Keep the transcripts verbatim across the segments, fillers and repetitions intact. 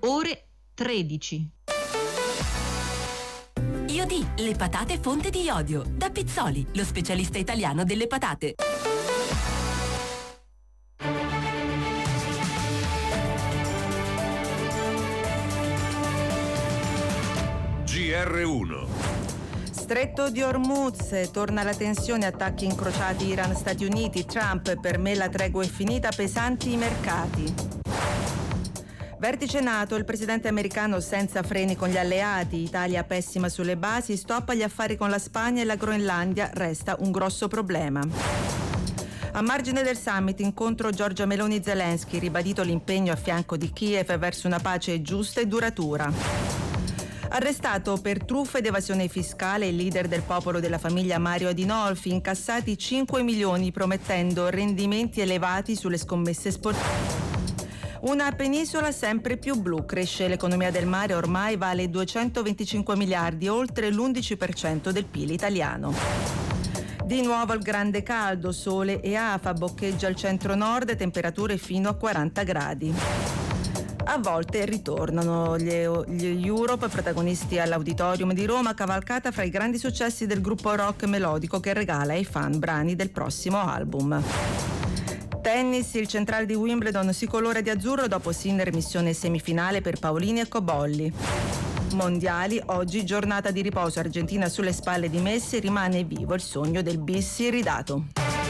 ore tredici. Iodi, le patate fonte di iodio. Da Pizzoli, lo specialista italiano delle patate. G R uno. Stretto di Hormuz, torna la tensione, attacchi incrociati Iran-Stati Uniti, Trump, per me la tregua è finita, pesanti i mercati. Vertice NATO, il presidente americano senza freni con gli alleati, Italia pessima sulle basi, stop agli affari con la Spagna e la Groenlandia, resta un grosso problema. A margine del summit, incontro Giorgia Meloni-Zelensky, ribadito l'impegno a fianco di Kiev verso una pace giusta e duratura. Arrestato per truffa ed evasione fiscale il leader del Popolo della Famiglia Mario Adinolfi, incassati cinque milioni promettendo rendimenti elevati sulle scommesse sportive. Una penisola sempre più blu, cresce l'economia del mare, ormai vale duecentoventicinque miliardi, oltre l'undici per cento del P I L italiano. Di nuovo il grande caldo, sole e afa, boccheggia al centro-nord, temperature fino a quaranta gradi. A volte ritornano gli, gli Europe, protagonisti all'Auditorium di Roma, cavalcata fra i grandi successi del gruppo rock melodico che regala ai fan brani del prossimo album. Tennis, il centrale di Wimbledon si colora di azzurro dopo Sinner missione semifinale per Paolini e Cobolli. Mondiali, oggi giornata di riposo, Argentina sulle spalle di Messi, rimane vivo il sogno del bis iridato.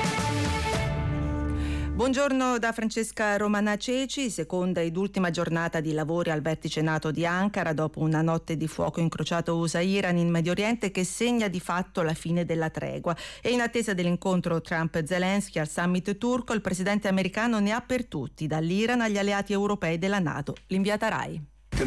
Buongiorno da Francesca Romana Ceci, seconda ed ultima giornata di lavori al vertice NATO di Ankara dopo una notte di fuoco incrociato U S A-Iran in Medio Oriente che segna di fatto la fine della tregua. E in attesa dell'incontro Trump-Zelensky al summit turco, il presidente americano ne ha per tutti, dall'Iran agli alleati europei della NATO. L'inviata Rai.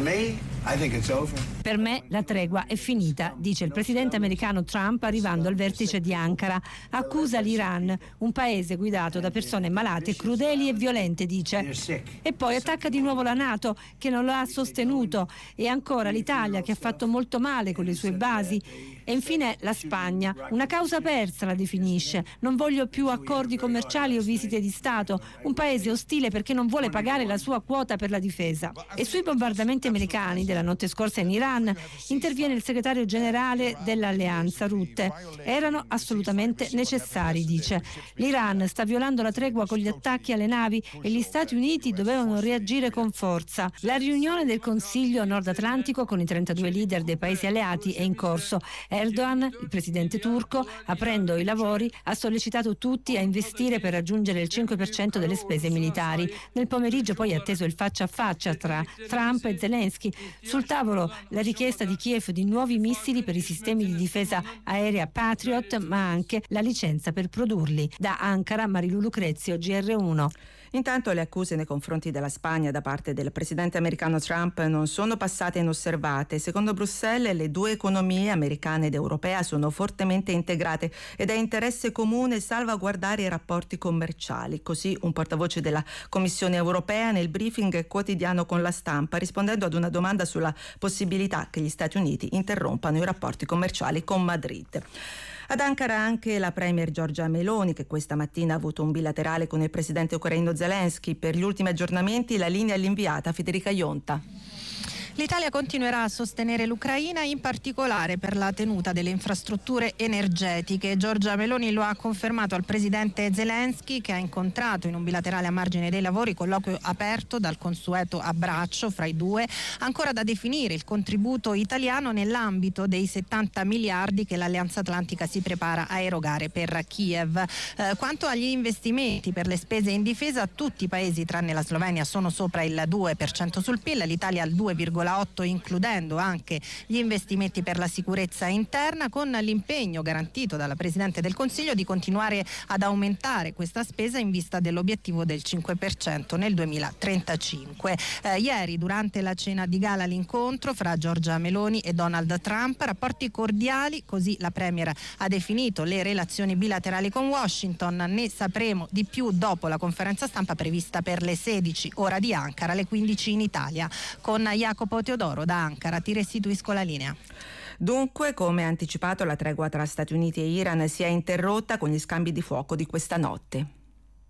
Per me la tregua è finita, dice il presidente americano Trump arrivando al vertice di Ankara. Accusa l'Iran, un paese guidato da persone malate, crudeli e violente, dice. E poi attacca di nuovo la NATO, che non lo ha sostenuto, e ancora l'Italia, che ha fatto molto male con le sue basi. E infine la Spagna, una causa persa la definisce. Non voglio più accordi commerciali o visite di Stato, un paese ostile perché non vuole pagare la sua quota per la difesa. E sui bombardamenti americani della notte scorsa in Iran interviene il segretario generale dell'alleanza Rutte. Erano assolutamente necessari, dice. L'Iran sta violando la tregua con gli attacchi alle navi e gli Stati Uniti dovevano reagire con forza. La riunione del Consiglio Nord Atlantico con i trentadue leader dei paesi alleati è in corso. Erdogan, il presidente turco, aprendo i lavori, ha sollecitato tutti a investire per raggiungere il cinque per cento delle spese militari. Nel pomeriggio poi è atteso il faccia a faccia tra Trump e Zelensky. Sul tavolo la richiesta di Kiev di nuovi missili per i sistemi di difesa aerea Patriot, ma anche la licenza per produrli. Da Ankara, Marilu Lucrezio, G R uno. Intanto le accuse nei confronti della Spagna da parte del presidente americano Trump non sono passate inosservate. Secondo Bruxelles, le due economie, americana ed europea, sono fortemente integrate ed è interesse comune salvaguardare i rapporti commerciali. Così un portavoce della Commissione europea nel briefing quotidiano con la Stampa, rispondendo ad una domanda sulla possibilità che gli Stati Uniti interrompano i rapporti commerciali con Madrid. Ad Ankara anche la premier Giorgia Meloni, che questa mattina ha avuto un bilaterale con il presidente ucraino Zelensky. Per gli ultimi aggiornamenti la linea è l'inviata Federica Ionta. L'Italia continuerà a sostenere l'Ucraina, in particolare per la tenuta delle infrastrutture energetiche. Giorgia Meloni lo ha confermato al presidente Zelensky, che ha incontrato in un bilaterale a margine dei lavori, colloquio aperto dal consueto abbraccio fra i due. Ancora da definire il contributo italiano nell'ambito dei settanta miliardi che l'Alleanza Atlantica si prepara a erogare per Kiev. Eh, quanto agli investimenti per le spese in difesa, tutti i paesi tranne la Slovenia sono sopra il due per cento sul P I L, l'Italia al due virgola otto, includendo anche gli investimenti per la sicurezza interna, con l'impegno garantito dalla Presidente del Consiglio di continuare ad aumentare questa spesa in vista dell'obiettivo del cinque per cento nel duemilatrentacinque. Eh, ieri, durante la cena di gala, l'incontro fra Giorgia Meloni e Donald Trump, rapporti cordiali, così la Premier ha definito le relazioni bilaterali con Washington. Ne sapremo di più dopo la conferenza stampa prevista per le sedici ora di Ankara, alle quindici in Italia. Con Jacopo Teodoro da Ankara ti restituisco la linea. Dunque, come anticipato, la tregua tra Stati Uniti e Iran si è interrotta con gli scambi di fuoco di questa notte.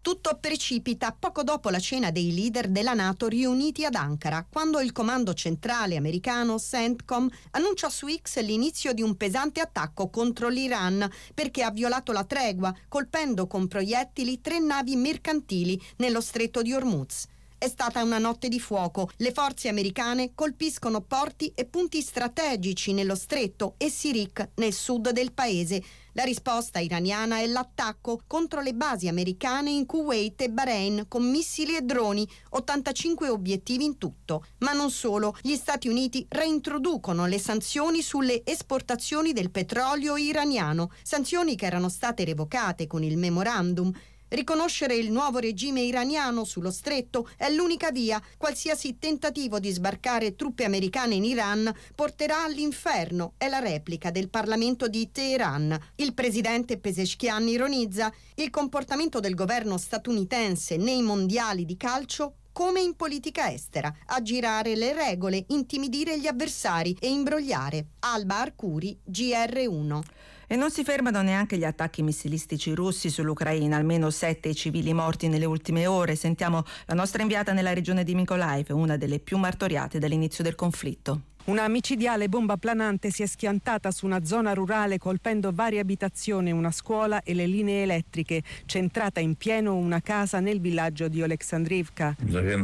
Tutto precipita poco dopo la cena dei leader della NATO riuniti ad Ankara, quando il comando centrale americano CENTCOM annuncia su X l'inizio di un pesante attacco contro l'Iran perché ha violato la tregua, colpendo con proiettili tre navi mercantili nello stretto di Hormuz. È stata una notte di fuoco. Le forze americane colpiscono porti e punti strategici nello stretto e Sirik nel sud del paese. La risposta iraniana è l'attacco contro le basi americane in Kuwait e Bahrain con missili e droni, ottantacinque obiettivi in tutto. Ma non solo, gli Stati Uniti reintroducono le sanzioni sulle esportazioni del petrolio iraniano, sanzioni che erano state revocate con il memorandum. Riconoscere il nuovo regime iraniano sullo stretto è l'unica via. Qualsiasi tentativo di sbarcare truppe americane in Iran porterà all'inferno, è la replica del Parlamento di Teheran. Il presidente Pezeshkian ironizza: il comportamento del governo statunitense nei mondiali di calcio come in politica estera, aggirare le regole, intimidire gli avversari e imbrogliare. Alba Arcuri, G R uno. E non si fermano neanche gli attacchi missilistici russi sull'Ucraina, almeno sette civili morti nelle ultime ore. Sentiamo la nostra inviata nella regione di Mykolaiv, una delle più martoriate dall'inizio del conflitto. Una micidiale bomba planante si è schiantata su una zona rurale colpendo varie abitazioni, una scuola e le linee elettriche, centrata in pieno una casa nel villaggio di Oleksandrivka.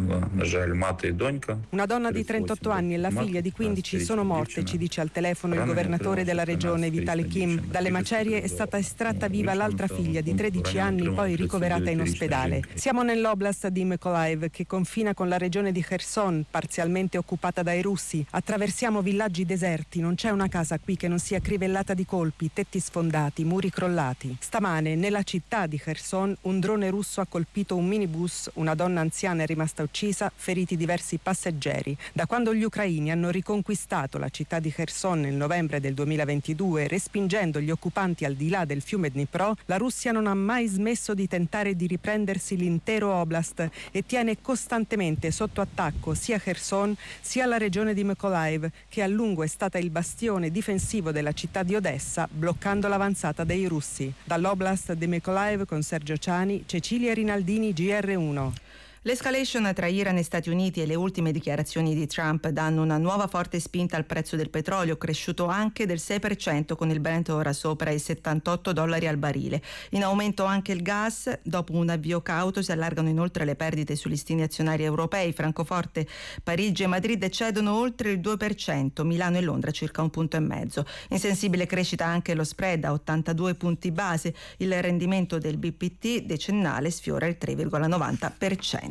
Una donna di trentotto anni e la figlia di quindici sono morte, ci dice al telefono il governatore della regione Vitaly Kim. Dalle macerie è stata estratta viva l'altra figlia di tredici anni, poi ricoverata in ospedale. Siamo nell'oblast di Mykolaiv, che confina con la regione di Kherson, parzialmente occupata dai russi. Attraverso Siamo villaggi deserti, non c'è una casa qui che non sia crivellata di colpi, tetti sfondati, muri crollati. Stamane, nella città di Kherson, un drone russo ha colpito un minibus, una donna anziana è rimasta uccisa, feriti diversi passeggeri. Da quando gli ucraini hanno riconquistato la città di Kherson nel novembre del duemilaventidue, respingendo gli occupanti al di là del fiume Dnipro, la Russia non ha mai smesso di tentare di riprendersi l'intero oblast e tiene costantemente sotto attacco sia Kherson sia la regione di Mykolaiv, che a lungo è stata il bastione difensivo della città di Odessa, bloccando l'avanzata dei russi. Dall'oblast di Mykolaiv con Sergio Ciani, Cecilia Rinaldini, G R uno. L'escalation tra Iran e Stati Uniti e le ultime dichiarazioni di Trump danno una nuova forte spinta al prezzo del petrolio, cresciuto anche del sei per cento con il Brent ora sopra i settantotto dollari al barile. In aumento anche il gas, dopo un avvio cauto si allargano inoltre le perdite sui listini azionari europei. Francoforte, Parigi e Madrid cedono oltre il due per cento, Milano e Londra circa un punto e mezzo. In sensibile crescita anche lo spread a ottantadue punti base, il rendimento del B P T decennale sfiora il tre virgola novanta per cento.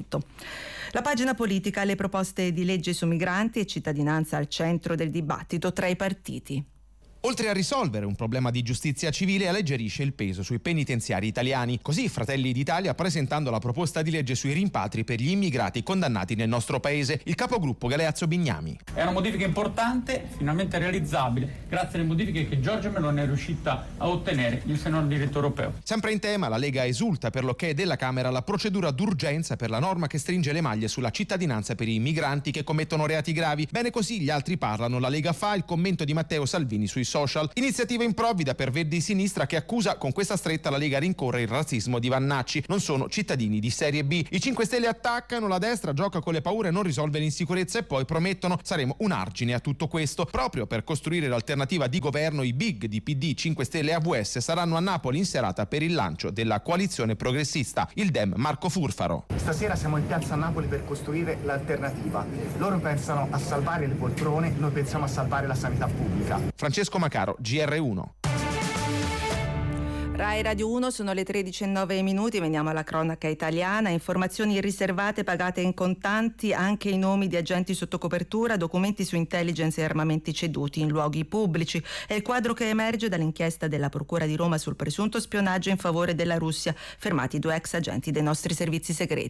La pagina politica, le proposte di legge su migranti e cittadinanza al centro del dibattito tra i partiti. Oltre a risolvere un problema di giustizia civile, alleggerisce il peso sui penitenziari italiani. Così Fratelli d'Italia presentando la proposta di legge sui rimpatri per gli immigrati condannati nel nostro paese. Il capogruppo Galeazzo Bignami. È una modifica importante, finalmente realizzabile, grazie alle modifiche che Giorgia Meloni è riuscita a ottenere in seno al diritto europeo. Sempre in tema, la Lega esulta per l'ok della Camera la procedura d'urgenza per la norma che stringe le maglie sulla cittadinanza per i migranti che commettono reati gravi. Bene così, gli altri parlano, la Lega fa, il commento di Matteo Salvini sui social. Iniziativa improvvida per Verdi Sinistra che accusa con questa stretta la Lega rincorre il razzismo di Vannacci. Non sono cittadini di serie B. I cinque Stelle attaccano, la destra gioca con le paure e non risolve l'insicurezza e poi promettono saremo un argine a tutto questo. Proprio per costruire l'alternativa di governo i big di P D, cinque Stelle e A V S saranno a Napoli in serata per il lancio della coalizione progressista. Il Dem Marco Furfaro. Stasera siamo in piazza a Napoli per costruire l'alternativa. Loro pensano a salvare le poltrone, noi pensiamo a salvare la sanità pubblica. Francesco Macaro, G R uno. Rai Radio uno, sono le tredici e nove minuti, veniamo alla cronaca italiana. Informazioni riservate pagate in contanti, anche i nomi di agenti sotto copertura, documenti su intelligence e armamenti ceduti in luoghi pubblici. È il quadro che emerge dall'inchiesta della Procura di Roma sul presunto spionaggio in favore della Russia, fermati due ex agenti dei nostri servizi segreti.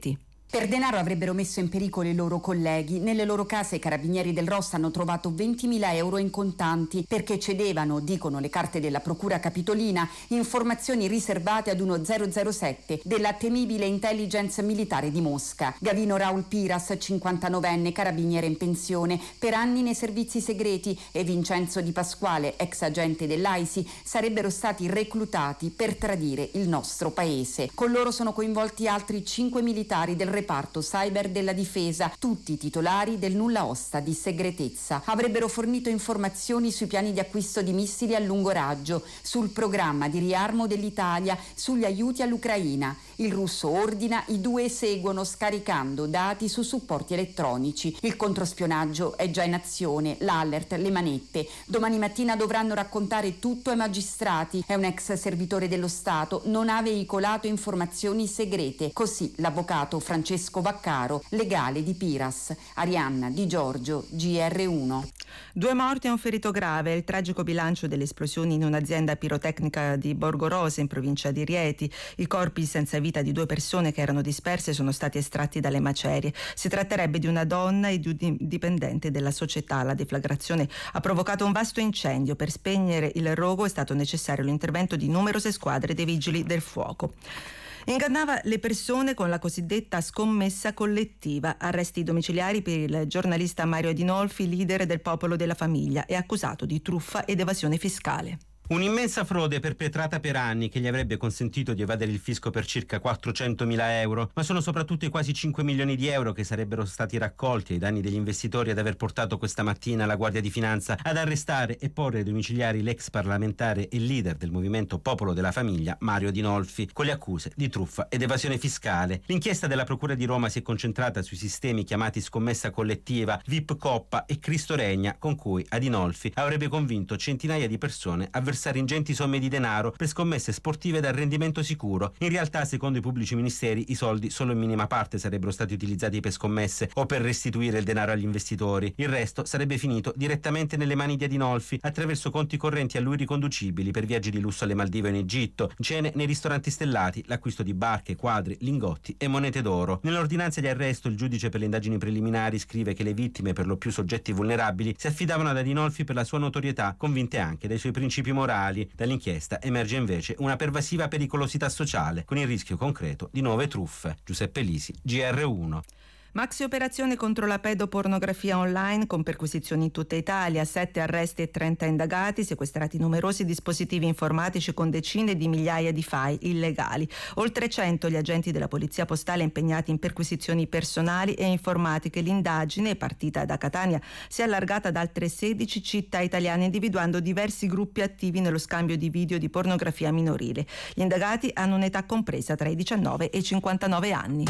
Per denaro avrebbero messo in pericolo i loro colleghi. Nelle loro case i carabinieri del Ross hanno trovato ventimila euro in contanti perché cedevano, dicono le carte della procura capitolina, informazioni riservate ad uno zero zero sette della temibile intelligence militare di Mosca. Gavino Raul Piras, cinquantanovenne, carabiniere in pensione, per anni nei servizi segreti, e Vincenzo Di Pasquale, ex agente dell'A I S I, sarebbero stati reclutati per tradire il nostro paese. Con loro sono coinvolti altri cinque militari del reparto cyber della difesa, tutti titolari del nulla osta di segretezza. Avrebbero fornito informazioni sui piani di acquisto di missili a lungo raggio, sul programma di riarmo dell'Italia, sugli aiuti all'Ucraina. Il russo ordina, i due eseguono scaricando dati su supporti elettronici. Il controspionaggio è già in azione, l'alert, le manette. Domani mattina dovranno raccontare tutto ai magistrati. È un ex servitore dello Stato, non ha veicolato informazioni segrete. Così l'avvocato Francesco Francesco Vaccaro, legale di Piras. Arianna Di Giorgio, G R uno. Due morti e un ferito grave, il tragico bilancio delle esplosioni in un'azienda pirotecnica di Borgorosa in provincia di Rieti. I corpi senza vita di due persone che erano disperse sono stati estratti dalle macerie. Si tratterebbe di una donna e di un dipendente della società. La deflagrazione ha provocato un vasto incendio. Per spegnere il rogo è stato necessario l'intervento di numerose squadre dei vigili del fuoco. Ingannava le persone con la cosiddetta scommessa collettiva. Arresti domiciliari per il giornalista Mario Adinolfi, leader del Popolo della Famiglia, e accusato di truffa ed evasione fiscale. Un'immensa frode perpetrata per anni che gli avrebbe consentito di evadere il fisco per circa quattrocentomila euro, ma sono soprattutto i quasi cinque milioni di euro che sarebbero stati raccolti ai danni degli investitori ad aver portato questa mattina la Guardia di Finanza ad arrestare e porre ai domiciliari l'ex parlamentare e leader del movimento Popolo della Famiglia Mario Adinolfi, con le accuse di truffa ed evasione fiscale. L'inchiesta della Procura di Roma si è concentrata sui sistemi chiamati scommessa collettiva, V I P Coppa e Cristo Regna, con cui Adinolfi avrebbe convinto centinaia di persone a versare ingenti somme di denaro per scommesse sportive dal rendimento sicuro. In realtà, secondo i pubblici ministeri, i soldi solo in minima parte sarebbero stati utilizzati per scommesse o per restituire il denaro agli investitori. Il resto sarebbe finito direttamente nelle mani di Adinolfi attraverso conti correnti a lui riconducibili per viaggi di lusso alle Maldive o in Egitto, cene nei ristoranti stellati, l'acquisto di barche, quadri, lingotti e monete d'oro. Nell'ordinanza di arresto il giudice per le indagini preliminari scrive che le vittime, per lo più soggetti vulnerabili, si affidavano ad Adinolfi per la sua notorietà, convinte anche dai suoi principi morali. Dall'inchiesta emerge invece una pervasiva pericolosità sociale, con il rischio concreto di nuove truffe. Giuseppe Lisi, G R uno. Maxi operazione contro la pedopornografia online con perquisizioni in tutta Italia, sette arresti e trenta indagati, sequestrati numerosi dispositivi informatici con decine di migliaia di file illegali. Oltre cento gli agenti della Polizia Postale impegnati in perquisizioni personali e informatiche. L'indagine, partita da Catania, si è allargata ad altre sedici città italiane, individuando diversi gruppi attivi nello scambio di video di pornografia minorile. Gli indagati hanno un'età compresa tra i diciannove e i cinquantanove anni.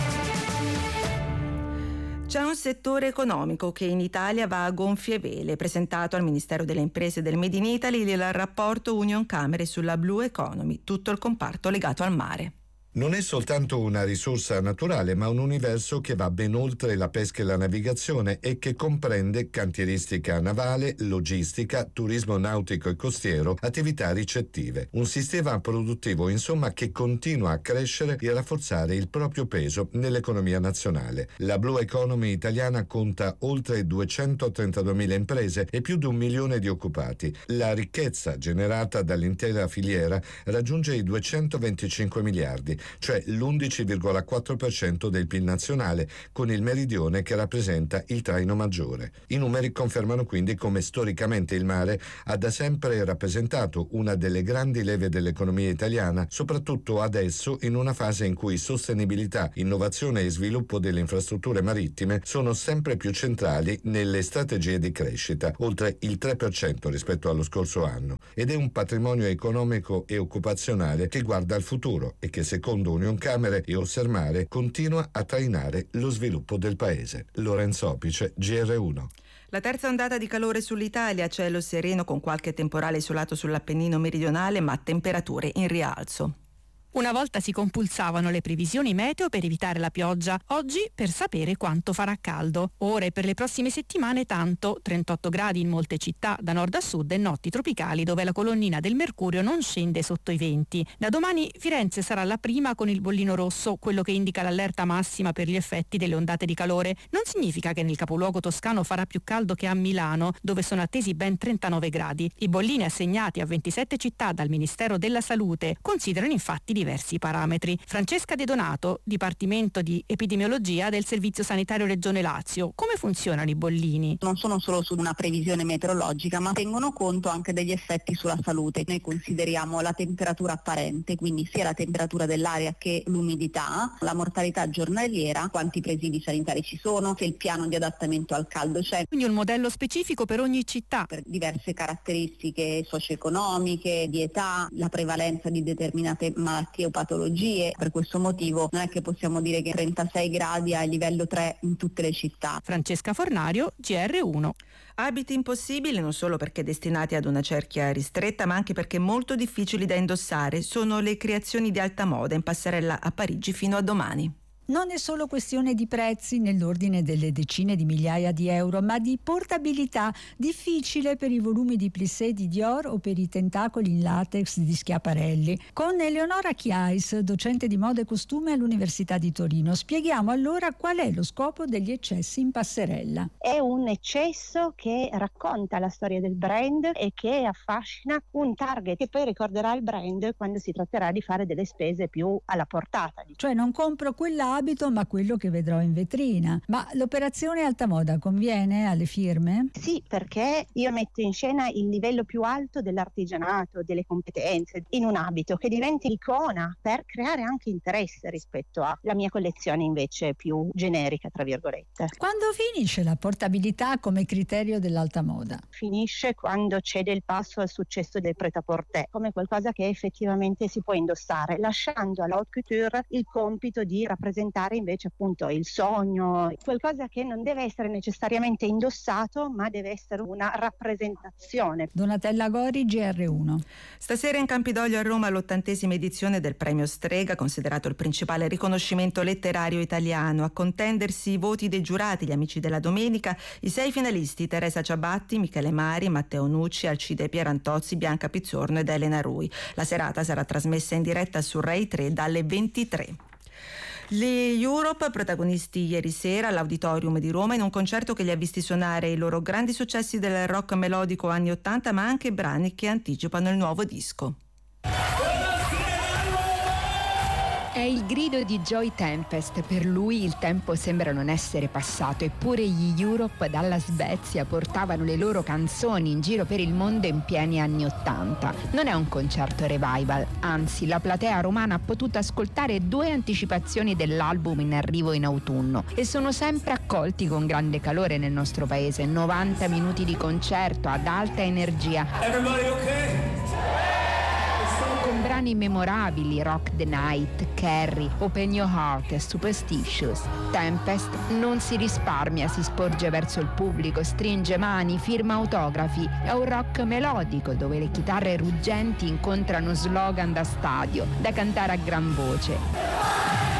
C'è un settore economico che in Italia va a gonfie vele. Presentato al Ministero delle Imprese del Made in Italy il rapporto Union Camere sulla Blue Economy, tutto il comparto legato al mare. Non è soltanto una risorsa naturale, ma un universo che va ben oltre la pesca e la navigazione e che comprende cantieristica navale, logistica, turismo nautico e costiero, attività ricettive. Un sistema produttivo, insomma, che continua a crescere e a rafforzare il proprio peso nell'economia nazionale. La Blue Economy italiana conta oltre duecentotrentaduemila imprese e più di un milione di occupati. La ricchezza generata dall'intera filiera raggiunge i duecentoventicinque miliardi, cioè l'undici virgola quattro per cento del P I L nazionale, con il meridione che rappresenta il traino maggiore. I numeri confermano quindi come storicamente il mare ha da sempre rappresentato una delle grandi leve dell'economia italiana, soprattutto adesso in una fase in cui sostenibilità, innovazione e sviluppo delle infrastrutture marittime sono sempre più centrali nelle strategie di crescita, oltre il tre per cento rispetto allo scorso anno, ed è un patrimonio economico e occupazionale che guarda al futuro e che, secondo Union Camere e Ossermare, continua a trainare lo sviluppo del paese. Lorenzo Opice, G R uno. La terza ondata di calore sull'Italia, cielo sereno con qualche temporale isolato sull'Appennino meridionale, ma temperature in rialzo. Una volta si compulsavano le previsioni meteo per evitare la pioggia, oggi per sapere quanto farà caldo. Ore per le prossime settimane tanto, trentotto gradi in molte città da nord a sud e notti tropicali dove la colonnina del mercurio non scende sotto i venti. Da domani Firenze sarà la prima con il bollino rosso, quello che indica l'allerta massima per gli effetti delle ondate di calore. Non significa che nel capoluogo toscano farà più caldo che a Milano, dove sono attesi ben trentanove gradi. I bollini assegnati a ventisette città dal Ministero della Salute considerano infatti diversi parametri. Francesca De Donato, Dipartimento di Epidemiologia del Servizio Sanitario Regione Lazio. Come funzionano i bollini? Non sono solo su una previsione meteorologica, ma tengono conto anche degli effetti sulla salute. Noi consideriamo la temperatura apparente, quindi sia la temperatura dell'aria che l'umidità, la mortalità giornaliera, quanti presidi sanitari ci sono, se il piano di adattamento al caldo c'è. Quindi un modello specifico per ogni città. Per diverse caratteristiche socio-economiche, di età, la prevalenza di determinate malattie o patologie. Per questo motivo non è che possiamo dire che trentasei gradi a livello tre in tutte le città. Francesca Fornario, G R uno. Abiti impossibili non solo perché destinati ad una cerchia ristretta, ma anche perché molto difficili da indossare. Sono le creazioni di alta moda in passerella a Parigi fino a domani. Non è solo questione di prezzi nell'ordine delle decine di migliaia di euro, ma di portabilità, difficile per i volumi di plissé di Dior o per i tentacoli in latex di Schiaparelli. Con Eleonora Chiais, docente di moda e costume all'Università di Torino, spieghiamo allora qual è lo scopo degli eccessi in passerella. È un eccesso che racconta la storia del brand e che affascina un target che poi ricorderà il brand quando si tratterà di fare delle spese più alla portata. Cioè non compro quella abito ma quello che vedrò in vetrina. Ma l'operazione alta moda conviene alle firme? Sì, perché io metto in scena il livello più alto dell'artigianato, delle competenze in un abito che diventi icona per creare anche interesse rispetto alla mia collezione invece più generica, tra virgolette. Quando finisce la portabilità come criterio dell'alta moda? Finisce quando cede il passo al successo del prêt-à-porter come qualcosa che effettivamente si può indossare, lasciando alla haute couture il compito di rappresentare invece appunto il sogno, qualcosa che non deve essere necessariamente indossato ma deve essere una rappresentazione. Donatella Gori, G R uno. Stasera in Campidoglio a Roma l'ottantesima edizione del premio Strega, considerato il principale riconoscimento letterario italiano. A contendersi i voti dei giurati, gli amici della domenica, i sei finalisti: Teresa Ciabatti, Michele Mari, Matteo Nucci, Alcide Pierantozzi, Bianca Pizzorno ed Elena Rui. La serata sarà trasmessa in diretta su Rai tre dalle ventitré. Gli Europe, protagonisti ieri sera all'Auditorium di Roma in un concerto che li ha visti suonare i loro grandi successi del rock melodico anni ottanta, ma anche brani che anticipano il nuovo disco. È il grido di Joy Tempest. Per lui il tempo sembra non essere passato, eppure gli Europe dalla Svezia portavano le loro canzoni in giro per il mondo in pieni anni ottanta. Non è un concerto revival, anzi la platea romana ha potuto ascoltare due anticipazioni dell'album in arrivo in autunno e sono sempre accolti con grande calore nel nostro paese. novanta minuti di concerto ad alta energia. Everybody okay? Con brani memorabili, Rock the Night, Carrie, Open Your Heart e Superstitious. Tempest non si risparmia, si sporge verso il pubblico, stringe mani, firma autografi. È un rock melodico dove le chitarre ruggenti incontrano slogan da stadio, da cantare a gran voce.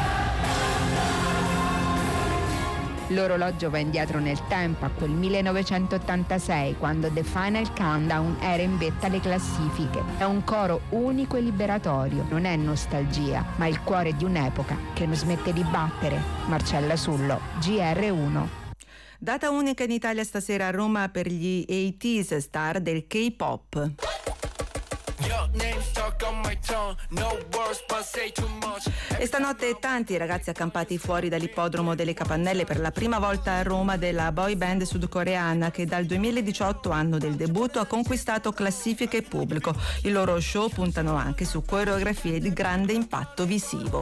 L'orologio va indietro nel tempo a quel millenovecentottantasei, quando The Final Countdown era in vetta alle classifiche. È un coro unico e liberatorio, non è nostalgia, ma il cuore di un'epoca che non smette di battere. Marcella Sullo, G R uno. Data unica in Italia stasera a Roma per gli ottanta star del K-pop. E stanotte tanti ragazzi accampati fuori dall'ippodromo delle Capannelle per la prima volta a Roma della boy band sudcoreana che dal duemiladiciotto, anno del debutto, ha conquistato classifiche e pubblico. I loro show puntano anche su coreografie di grande impatto visivo.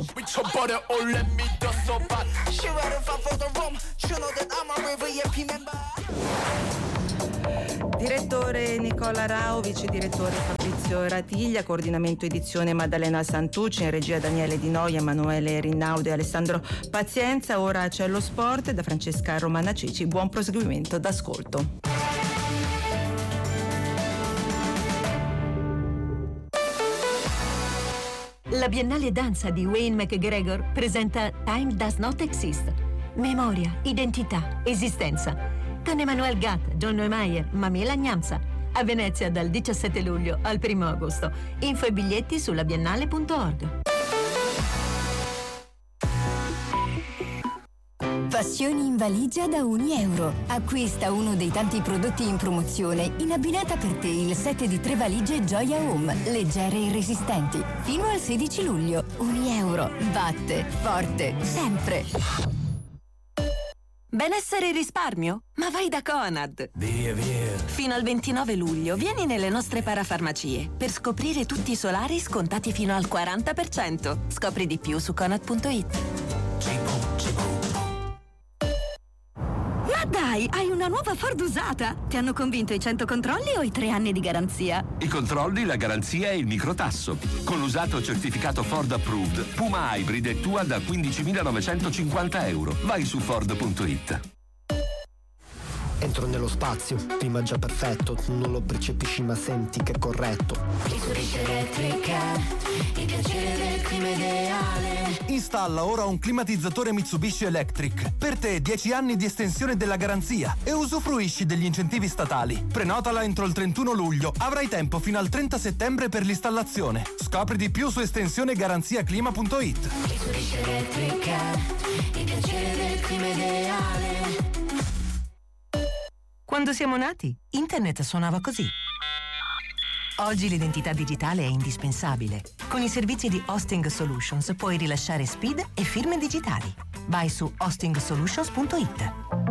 Direttore Nicola Rao, vice direttore Fabrizio Ratiglia, coordinamento edizione Maddalena Santucci, in regia Daniele Di Noia, Emanuele Rinaudo e Alessandro Pazienza. Ora c'è lo sport da Francesca Romana Cici. Buon proseguimento d'ascolto. La Biennale Danza di Wayne McGregor presenta Time Does Not Exist. Memoria, identità, esistenza. Con Emmanuel Gatt, John Neumeier, Mamela Gnamsa. A Venezia dal diciassette luglio al primo agosto. Info e biglietti sulla biennale punto org. Passioni in valigia da un euro. Acquista uno dei tanti prodotti in promozione in abbinata per te il set di tre valigie Gioia Home, leggere e resistenti. Fino al sedici luglio. Un euro. Batte forte sempre. Benessere e risparmio? Ma vai da Conad! Via, via! Fino al ventinove luglio vieni nelle nostre parafarmacie per scoprire tutti i solari scontati fino al quaranta per cento. Scopri di più su conad punto it. Ma dai, hai una nuova Ford usata? Ti hanno convinto i cento controlli o i tre anni di garanzia? I controlli, la garanzia e il microtasso. Con l'usato certificato Ford Approved, Puma Hybrid è tua da quindicimilanovantocinquanta euro. Vai su ford punto it. Entro nello spazio, clima già perfetto, non lo percepisci ma senti che è corretto. Mitsubishi Elettrica, il piacere del clima ideale. Installa ora un climatizzatore Mitsubishi Electric. Per te dieci anni di estensione della garanzia e usufruisci degli incentivi statali. Prenotala entro il trentuno luglio, avrai tempo fino al trenta settembre per l'installazione. Scopri di più su estensione garanzia clima punto it. Mitsubishi Elettrica, il piacere del clima ideale. Quando siamo nati, Internet suonava così. Oggi l'identità digitale è indispensabile. Con i servizi di Hosting Solutions puoi rilasciare S P I D e firme digitali. Vai su hosting solutions punto it.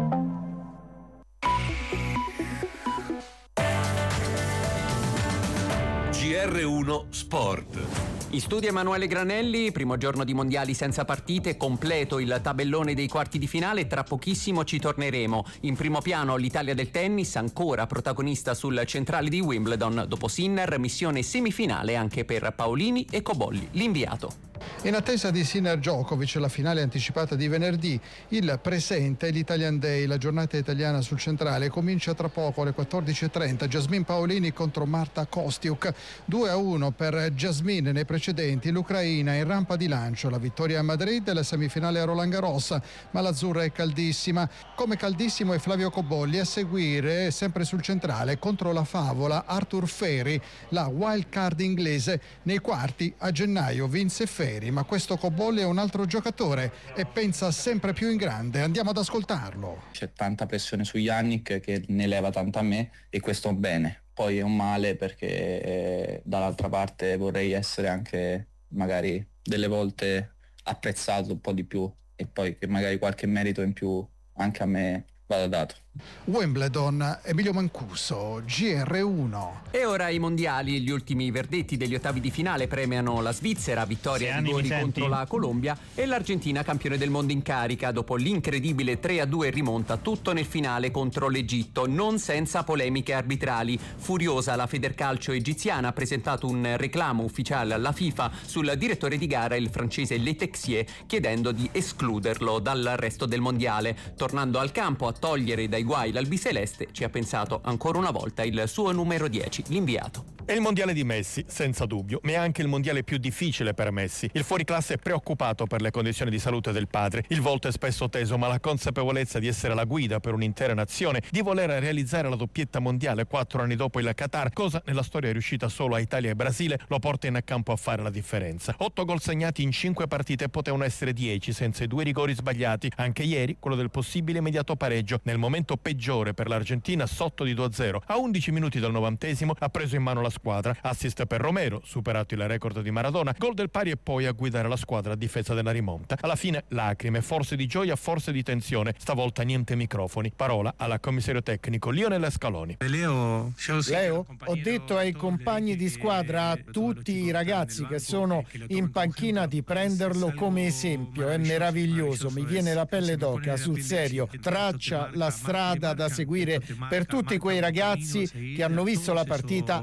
G R uno Sport. In studio Emanuele Granelli, primo giorno di mondiali senza partite, completo il tabellone dei quarti di finale, tra pochissimo ci torneremo. In primo piano l'Italia del tennis, ancora protagonista sul centrale di Wimbledon, dopo Sinner, missione semifinale anche per Paolini e Cobolli, l'inviato. In attesa di Sinner Djokovic, la finale anticipata di venerdì, il presente è l'Italian Day, la giornata italiana sul centrale, comincia tra poco alle quattordici e trenta. Jasmine Paolini contro Marta Kostiuk, due a uno per Jasmine nei precedenti, l'Ucraina in rampa di lancio, la vittoria a Madrid e la semifinale a Roland Garros, ma l'azzurra è caldissima. Come caldissimo è Flavio Cobolli, a seguire sempre sul centrale contro la favola Arthur Feri, la wild card inglese. Nei quarti a gennaio vinse Feri, ma questo Cobolli è un altro giocatore e pensa sempre più in grande. Andiamo ad ascoltarlo. C'è tanta pressione su Yannick che ne leva tanto a me e questo è un bene. Poi è un male perché eh, dall'altra parte vorrei essere anche magari delle volte apprezzato un po' di più e poi che magari qualche merito in più anche a me vada dato. Wimbledon, Emilio Mancuso, G R uno. E ora i mondiali, gli ultimi verdetti degli ottavi di finale premiano la Svizzera, vittoria di rigori contro la Colombia, e l'Argentina, campione del mondo in carica, dopo l'incredibile tre a due rimonta tutto nel finale contro l'Egitto, non senza polemiche arbitrali. Furiosa la Federcalcio egiziana ha presentato un reclamo ufficiale alla FIFA sul direttore di gara, il francese Le Texier, chiedendo di escluderlo dal resto del mondiale. Tornando al campo a togliere dai guai l'albiceleste, ci ha pensato ancora una volta il suo numero dieci, l'inviato. È il mondiale di Messi, senza dubbio, ma è anche il mondiale più difficile per Messi. Il fuoriclasse è preoccupato per le condizioni di salute del padre. Il volto è spesso teso, ma la consapevolezza di essere la guida per un'intera nazione, di voler realizzare la doppietta mondiale quattro anni dopo il Qatar, cosa nella storia è riuscita solo a Italia e Brasile, lo porta in campo a fare la differenza. Otto gol segnati in cinque partite, potevano essere dieci senza i due rigori sbagliati. Anche ieri quello del possibile immediato pareggio, nel momento peggiore per l'Argentina, sotto di due a zero. A undici minuti dal novantesimo ha preso in mano la squadra. Assist per Romero, superato il record di Maradona, gol del pari e poi a guidare la squadra a difesa della rimonta. Alla fine lacrime, forse di gioia, forse di tensione, stavolta niente microfoni. Parola alla commissario tecnico Lionel Scaloni. Leo, Leo, ho detto ai compagni di squadra, a tutti i ragazzi che sono in panchina, di prenderlo come esempio. È meraviglioso, mi viene la pelle d'oca, sul serio. Traccia la strada da seguire per tutti quei ragazzi che hanno visto la partita e vogliono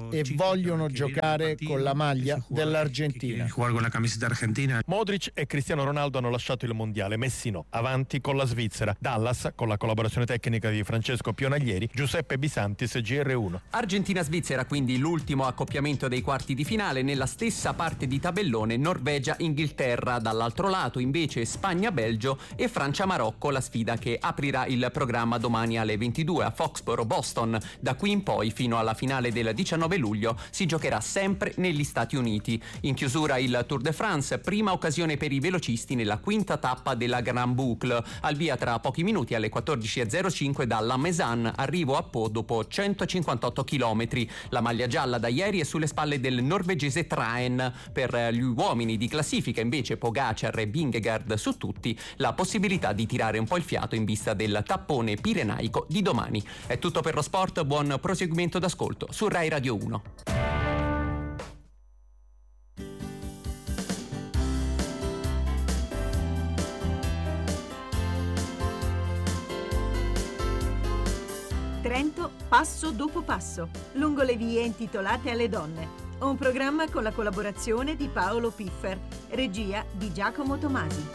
vogliono giocare con la maglia dell'Argentina. Modric e Cristiano Ronaldo hanno lasciato il mondiale, Messi no, avanti con la Svizzera. Dallas, con la collaborazione tecnica di Francesco Pionaglieri, Giuseppe Bisantis, G R uno. Argentina-Svizzera quindi l'ultimo accoppiamento dei quarti di finale. Nella stessa parte di tabellone Norvegia-Inghilterra, dall'altro lato invece Spagna-Belgio e Francia-Marocco, la sfida che aprirà il programma domani alle ventidue a Foxborough-Boston. Da qui in poi fino alla finale del diciannove luglio si giocherà sempre negli Stati Uniti. In chiusura il Tour de France, prima occasione per i velocisti nella quinta tappa della Grand Boucle. Al via tra pochi minuti alle quattordici e zero cinque da La Mézane, arrivo a Po dopo centocinquantotto chilometri. La maglia gialla da ieri è sulle spalle del norvegese Traen. Per gli uomini di classifica invece Pogacar e Vingegaard su tutti, la possibilità di tirare un po' il fiato in vista del tappone pirenaico di domani. È tutto per lo sport, buon proseguimento d'ascolto su Rai Radio uno. Trento passo dopo passo, lungo le vie intitolate alle donne. Un programma con la collaborazione di Paolo Piffer, regia di Giacomo Tomasi.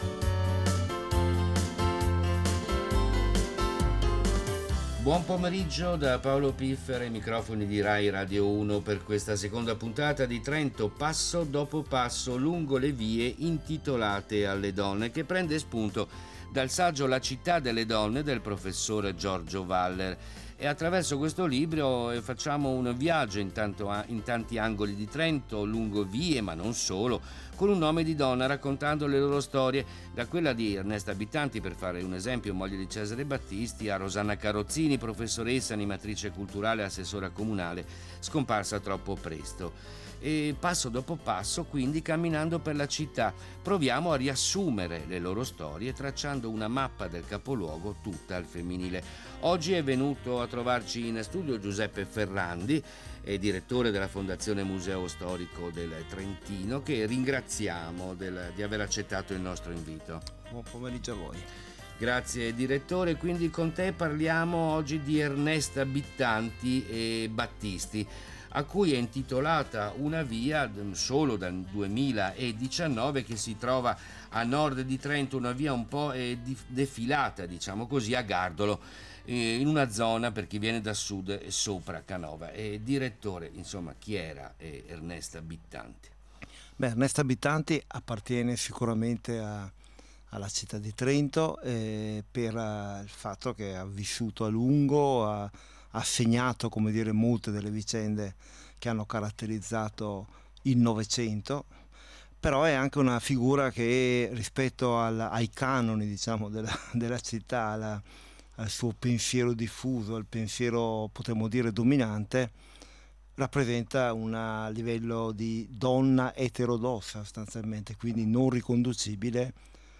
Buon pomeriggio da Paolo Piffer ai microfoni di Rai Radio uno per questa seconda puntata di Trento passo dopo passo lungo le vie intitolate alle donne, che prende spunto dal saggio La città delle donne del professor Giorgio Waller. E attraverso questo libro facciamo un viaggio in, tanto, in tanti angoli di Trento, lungo vie ma non solo, con un nome di donna, raccontando le loro storie, da quella di Ernesta Bittanti, per fare un esempio, moglie di Cesare Battisti, a Rosanna Carozzini, professoressa, animatrice culturale e assessora comunale, scomparsa troppo presto. E passo dopo passo, quindi, camminando per la città, proviamo a riassumere le loro storie tracciando una mappa del capoluogo tutta al femminile. Oggi è venuto a trovarci in studio Giuseppe Ferrandi, è direttore della Fondazione Museo Storico del Trentino, che ringraziamo del, di aver accettato il nostro invito. Buon pomeriggio a voi. Grazie direttore, quindi con te parliamo oggi di Ernesta Bittanti e Battisti, a cui è intitolata una via solo dal duemiladiciannove che si trova a nord di Trento, una via un po' defilata, diciamo così, a Gardolo, in una zona, per chi viene da sud, sopra Canova. E direttore, insomma, chi era Ernesta Bittanti? Beh, Ernesta Bittanti appartiene sicuramente a, alla città di Trento eh, per uh, il fatto che ha vissuto a lungo, ha ha segnato, come dire, molte delle vicende che hanno caratterizzato il Novecento, però è anche una figura che rispetto al, ai canoni, diciamo, della, della città, alla, al suo pensiero diffuso, al pensiero, potremmo dire, dominante, rappresenta un livello di donna eterodossa sostanzialmente, quindi non riconducibile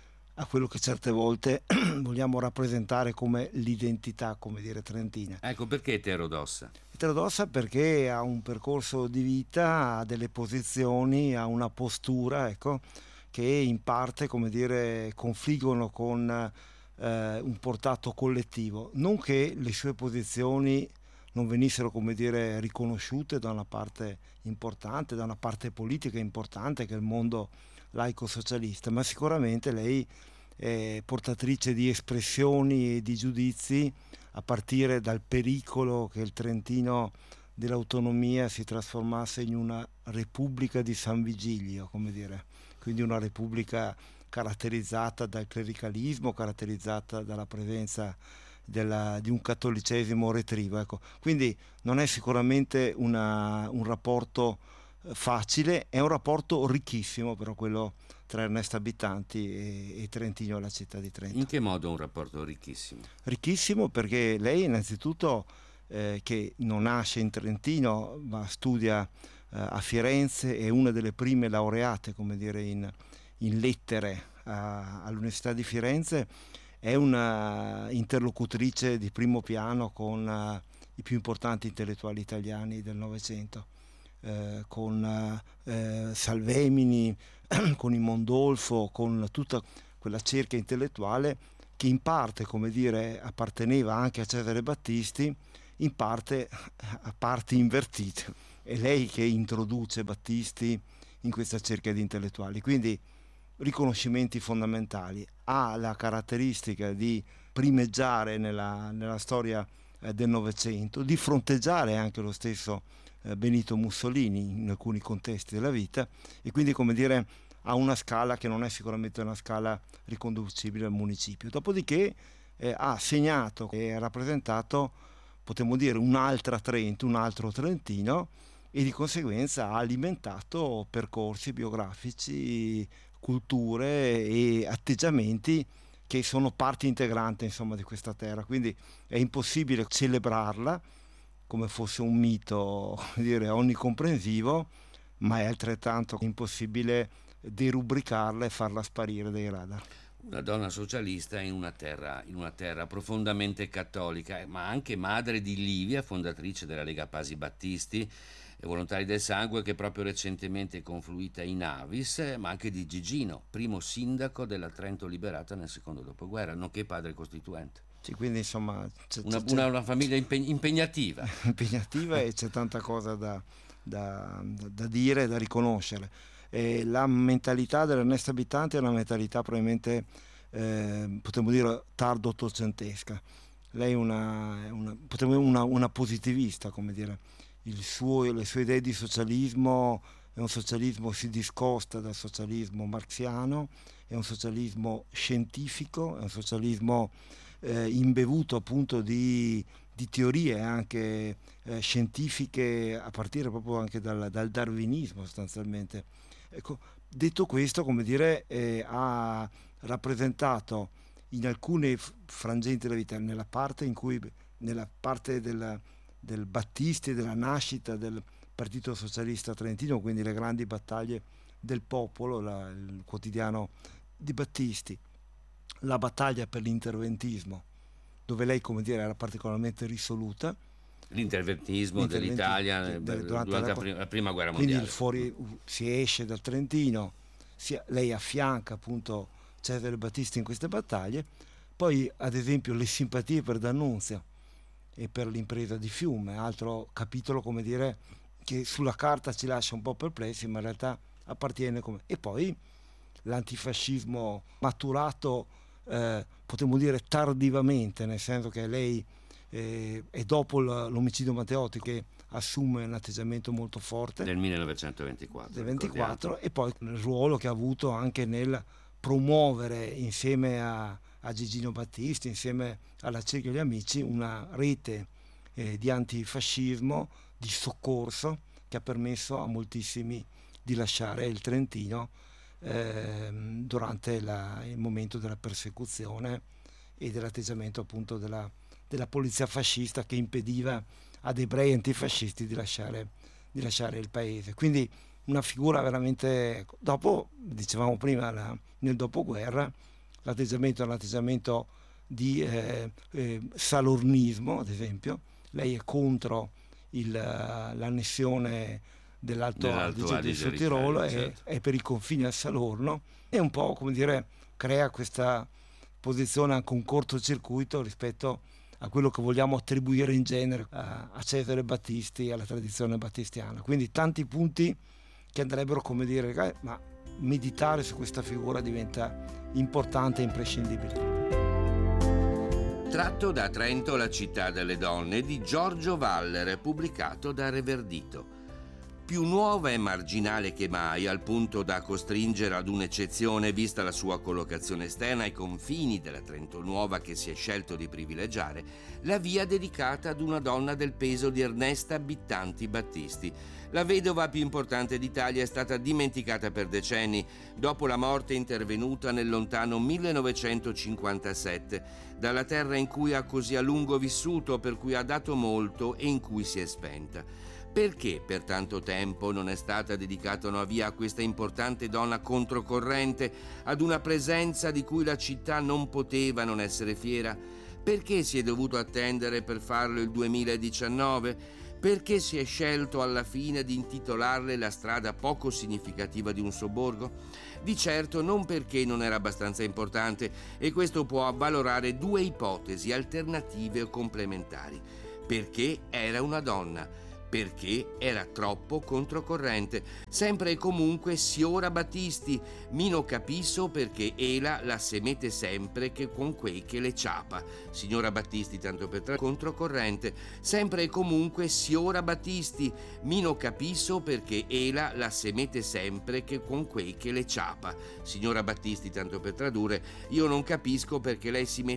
a quello che certe volte vogliamo rappresentare come l'identità, come dire, trentina. Ecco, perché eterodossa? Eterodossa perché ha un percorso di vita, ha delle posizioni, ha una postura, ecco, che in parte, come dire, confliggono con eh, un portato collettivo. Non che le sue posizioni non venissero, come dire, riconosciute da una parte importante, da una parte politica importante che è il mondo laico-socialista, ma sicuramente lei è portatrice di espressioni e di giudizi a partire dal pericolo che il Trentino dell'autonomia si trasformasse in una repubblica di San Vigilio, come dire, quindi una repubblica caratterizzata dal clericalismo, caratterizzata dalla presenza della, di un cattolicesimo retrivo, ecco. Quindi non è sicuramente una, un rapporto facile, è un rapporto ricchissimo però quello tra Ernesta Bittanti e, e Trentino, la città di Trento. In che modo un rapporto ricchissimo? Ricchissimo perché lei innanzitutto eh, che non nasce in Trentino ma studia eh, a Firenze, è una delle prime laureate, come dire, in, in lettere a, all'Università di Firenze, è una interlocutrice di primo piano con uh, i più importanti intellettuali italiani del Novecento. Eh, con eh, Salvemini, con il Mondolfo, con tutta quella cerchia intellettuale che in parte, come dire, apparteneva anche a Cesare Battisti, in parte a parti invertite. è lei che introduce Battisti in questa cerchia di intellettuali, quindi riconoscimenti fondamentali. Ha la caratteristica di primeggiare nella, nella storia eh, del Novecento, di fronteggiare anche lo stesso eh, Benito Mussolini in alcuni contesti della vita, e quindi, come dire, ha una scala che non è sicuramente una scala riconducibile al municipio. Dopodiché eh, ha segnato e rappresentato, potremmo dire, un'altra Trento, un altro Trentino, e di conseguenza ha alimentato percorsi biografici, culture e atteggiamenti che sono parte integrante, insomma, di questa terra. Quindi è impossibile celebrarla come fosse un mito, come dire, onnicomprensivo, ma è altrettanto impossibile derubricarla e farla sparire dai radar. Una donna socialista in una terra, in una terra profondamente cattolica, ma anche madre di Livia, fondatrice della Lega Pasi Battisti e Volontari del Sangue, che proprio recentemente è confluita in Avis, ma anche di Gigino, primo sindaco della Trento liberata nel secondo dopoguerra, nonché padre costituente. Sì, quindi insomma c'è, una, c'è, una, una famiglia impegnativa. impegnativa e c'è tanta cosa da, da, da dire e da riconoscere. E la mentalità dell'Ernesta Abitanti è una mentalità probabilmente, eh, potremmo dire, tardo ottocentesca. Lei è una, una, potremmo dire una, una positivista, come dire. Il suo, le sue idee di socialismo è un socialismo, si discosta dal socialismo marxiano, è un socialismo scientifico, è un socialismo eh, imbevuto appunto di, di teorie anche eh, scientifiche, a partire proprio anche dal, dal darwinismo sostanzialmente. Ecco, detto questo, come dire, eh, ha rappresentato in alcune frangenti della vita, nella parte in cui, nella parte del, del Battisti, della nascita del Partito Socialista Trentino, quindi le grandi battaglie del popolo, la, il quotidiano di Battisti, la battaglia per l'interventismo, dove lei, come dire, era particolarmente risoluta. L'interventismo, L'interventismo dell'Italia de, de, durante, durante la, prima, la prima guerra mondiale. Quindi il fuori, si esce dal Trentino, si, lei affianca appunto Cesare Battisti in queste battaglie. Poi, ad esempio, le simpatie per D'Annunzio e per l'impresa di Fiume, altro capitolo, come dire, che sulla carta ci lascia un po' perplessi, ma in realtà appartiene come... E poi l'antifascismo maturato, eh, potremmo dire tardivamente, nel senso che lei eh, è dopo l'omicidio Matteotti che assume un atteggiamento molto forte del millenovecentoventiquattro, del ventiquattro, e poi il ruolo che ha avuto anche nel promuovere insieme a, a Gigino Battisti, insieme alla Cerchia degli Amici, una rete eh, di antifascismo, di soccorso, che ha permesso a moltissimi di lasciare il Trentino eh, durante la, il momento della persecuzione e dell'atteggiamento appunto della, della polizia fascista, che impediva ad ebrei antifascisti di lasciare, di lasciare il paese. Quindi una figura veramente... Dopo, dicevamo prima, la, nel dopoguerra, l'atteggiamento è un atteggiamento di eh, eh, salornismo, ad esempio. Lei è contro il, l'annessione dell'Alto Adige del Sud Tirolo, certo. è, è per i confini al Salorno, e un po', come dire, crea questa posizione anche un cortocircuito rispetto a quello che vogliamo attribuire in genere a, a Cesare Battisti e alla tradizione battistiana. Quindi tanti punti che andrebbero, come dire, ma meditare su questa figura diventa importante e imprescindibile. Tratto da Trento, la città delle donne, di Giorgio Valler, pubblicato da Reverdito. Più nuova e marginale che mai, al punto da costringere ad un'eccezione vista la sua collocazione esterna ai confini della Trento Nuova che si è scelto di privilegiare, la via dedicata ad una donna del peso di Ernesta Abitanti Battisti. La vedova più importante d'Italia è stata dimenticata per decenni, dopo la morte intervenuta nel lontano millenovecentocinquantasette, dalla terra in cui ha così a lungo vissuto, per cui ha dato molto e in cui si è spenta. Perché per tanto tempo non è stata dedicata una via a questa importante donna controcorrente, ad una presenza di cui la città non poteva non essere fiera? Perché si è dovuto attendere per farlo il duemiladiciannove? Perché si è scelto alla fine di intitolarle la strada poco significativa di un sobborgo? Di certo non perché non era abbastanza importante, e questo può avvalorare due ipotesi alternative o complementari. Perché era una donna. perché era troppo controcorrente. Sempre e comunque Siora Battisti, mi non capisco perché ela la se mette sempre che con quei che le ciapa. Signora Battisti, tanto per tra controcorrente. Sempre e comunque Siora Battisti, mi non capisco perché ela la se mette sempre che con quei che le ciapa. Signora Battisti, tanto per tradurre, io non capisco perché lei si mette